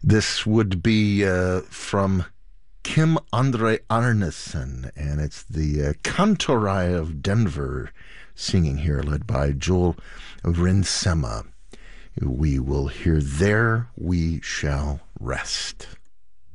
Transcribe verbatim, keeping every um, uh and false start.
This would be uh, from Kim Andre Arnesen, and it's the uh, Kantorai of Denver singing here, led by Joel Rinsema. We will hear There We Shall Rest.